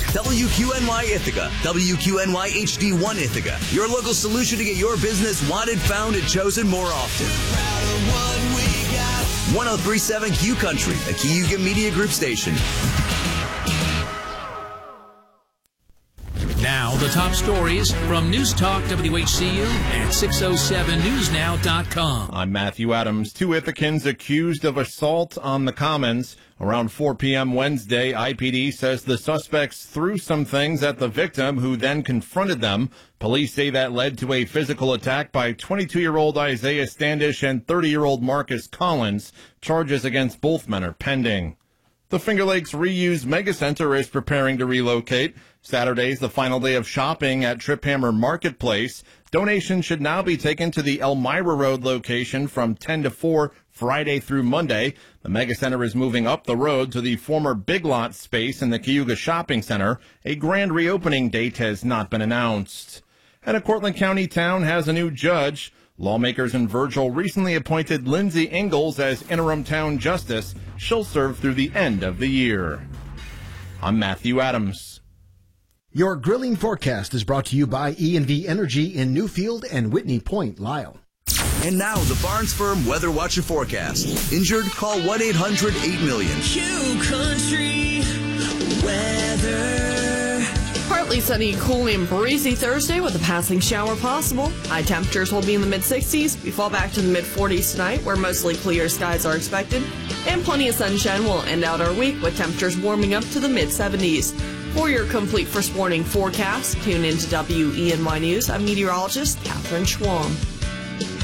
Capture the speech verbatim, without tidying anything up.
W Q N Y Ithaca, W Q N Y H D one Ithaca, your local solution to get your business wanted, found, and chosen more often. one oh three point seven Q Country, a Cayuga Media Group station. Now, the top stories from News Talk W H C U and six oh seven news now dot com. I'm Matthew Adams. Two Ithacans accused of assault on the Commons. Around four p.m. Wednesday, I P D says the suspects threw some things at the victim, who then confronted them. Police say that led to a physical attack by twenty-two-year-old Isaiah Standish and thirty-year-old Marcus Collins. Charges against both men are pending. The Finger Lakes Reuse Mega Center is preparing to relocate. Saturday's the final day of shopping at Trip Hammer Marketplace. Donations should now be taken to the Elmira Road location from ten to four Friday through Monday. The Mega Center is moving up the road to the former Big Lot space in the Cayuga Shopping Center. A grand reopening date has not been announced. And a Cortland County town has a new judge. Lawmakers in Virgil recently appointed Lindsay Ingalls as interim town justice. She'll serve through the end of the year. I'm Matthew Adams. Your grilling forecast is brought to you by E and V Energy in Newfield and Whitney Point, Lyle. And now, the Barnes Firm Weather Watcher forecast. Injured? Call one eight hundred eight million. Q Country weather. Partly sunny, cool, and breezy Thursday with a passing shower possible. High temperatures will be in the mid-sixties. We fall back to the mid-forties tonight, where mostly clear skies are expected. And plenty of sunshine will end out our week with temperatures warming up to the mid-seventies. For your complete first morning forecast, tune into W E N Y News. I'm meteorologist Catherine Schwam.